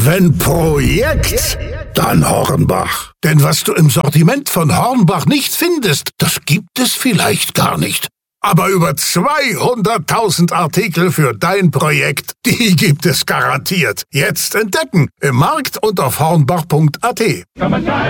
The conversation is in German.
Wenn Projekt, dann Hornbach. Denn was du im Sortiment von Hornbach nicht findest, das gibt es vielleicht gar nicht. Aber über 200.000 Artikel für dein Projekt, die gibt es garantiert. Jetzt entdecken im Markt und auf hornbach.at.